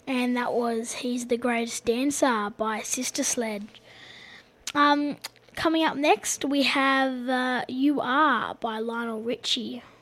and that was He's the Greatest Dancer by Sister Sledge. Coming up next, we have You Are by Lionel Richie.